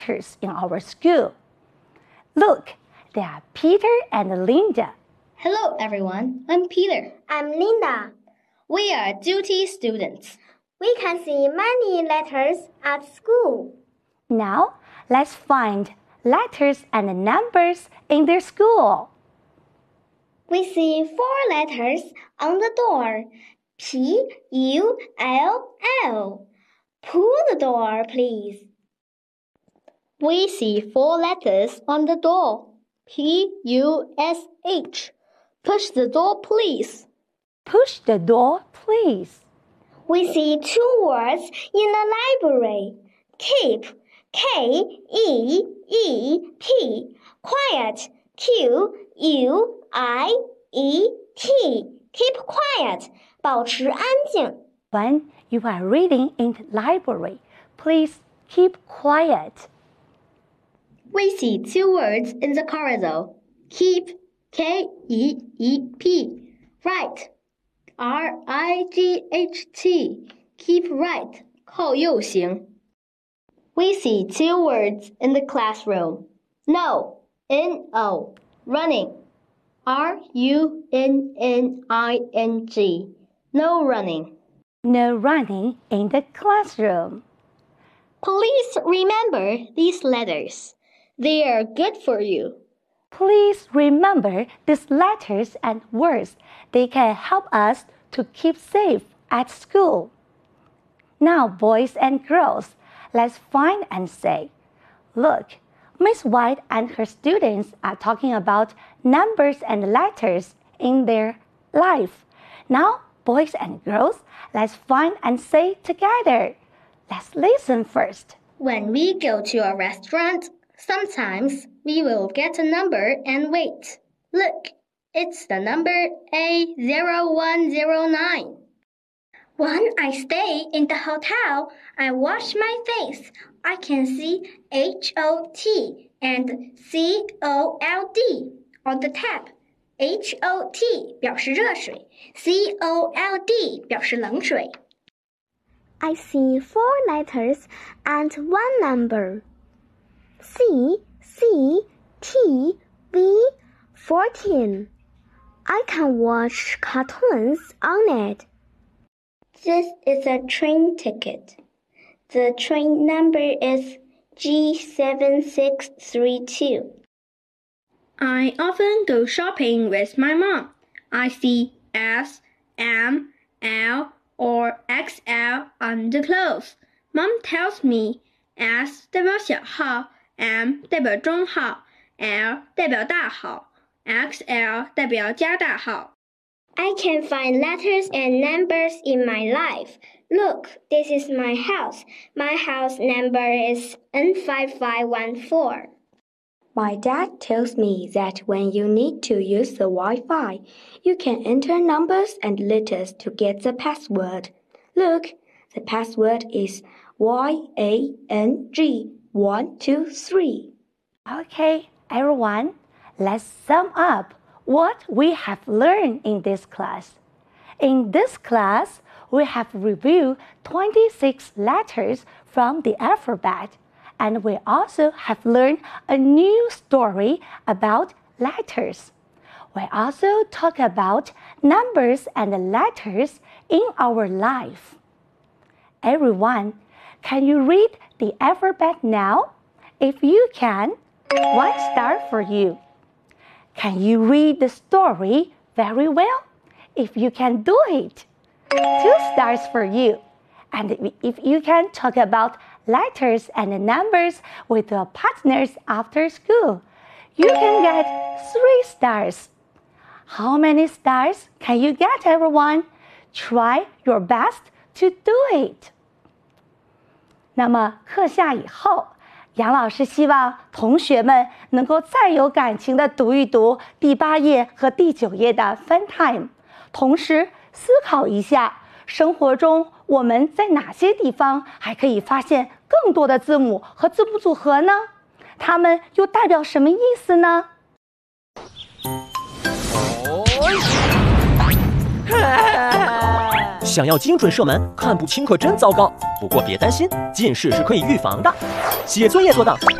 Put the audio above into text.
letters in our school. Look, they are Peter and Linda. Hello, everyone. I'm Peter. I'm Linda. We are duty students. We can see many letters at school. Now, let's find letters and numbers in their school. We see 4 letters on the door. P-U-L-L. Pull the door, please. We see 4 letters on the door. P-U-S-H. Push the door, please. Push the door, please. We see 2 words in the library. Keep, K-E-E-P. Quiet, Q-U-I-E-T. Keep quiet, 保持安静. When you are reading in the library, please keep quiet. We see 2 words in the corridor. Keep, K-E-E-P. Right, R-I-G-H-T. Keep right, 靠右行. We see 2 words in the classroom. No, N-O. Running, R-U-N-N-I-N-G. No running. No running in the classroom. Please remember these letters. They are good for you. Please remember these letters and words. They can help us to keep safe at school. Now, boys and girls, let's find and say, look, Miss White and her students are talking about numbers and letters in their life. Now, boys and girls, let's find and say together. Let's listen first. When we go to a restaurant, sometimes we will get a number and wait. Look, it's the number A0109. When I stay in the hotel, I wash my face. I can see H-O-T and C-O-L-D on the tap. H-O-T 表示热水 C-O-L-D 表示冷水 I see 4 letters and 1 number. C-C-T-V 14. I can watch cartoons on it. This is a train ticket. The train number is G7632. I often go shopping with my mom. I see S, M, L, or XL on the clothes. Mom tells me S 代表小号 M 代表中号 L 代表大号 XL 代表加大号 I can find letters and numbers in my life. Look, this is my house. My house number is N5514. My dad tells me that when you need to use the Wi-Fi, you can enter numbers and letters to get the password. Look, the password is YANG123. Okay, everyone, let's sum up what we have learned in this class. In this class, we have reviewed 26 letters from the alphabet, and we also have learned a new story about letters. We also talk about numbers and letters in our life. Everyone, can you read the alphabet now? If you can, 1 star for you. Can you read the story very well? If you can do it, 2 stars for you. And if you can talk about letters and numbers with your partners after school, you can get 3 stars. How many stars can you get, everyone? Try your best to do it. 那么课下以后，杨老师希望同学们能够再有感情地读一读第8页和第9页的 Fun Time， 同时思考一下生活中我们在哪些地方还可以发现更多的字母和字母组合呢？它们又代表什么意思呢？ 想要精准射门，看不清可真糟糕。不过别担心，近视是可以预防的。写作业做到。